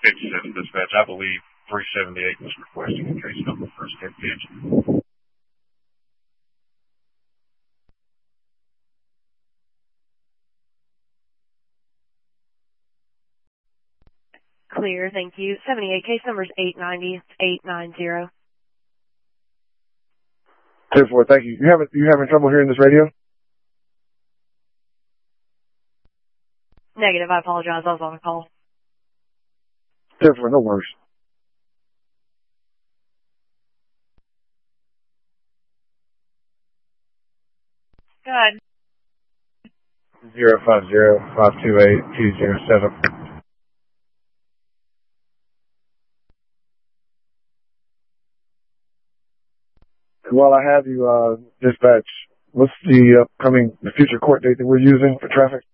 57 dispatch. I believe 378 was requesting a case number for a skip engine. Clear, thank you. 78, case number is 890, 890. 10-4, thank you. You having trouble hearing this radio? Negative, I apologize. I was on a call. 10-4, no worries. Go ahead. 050-528-207. While I have you, dispatch, what's the future court date that we're using for traffic?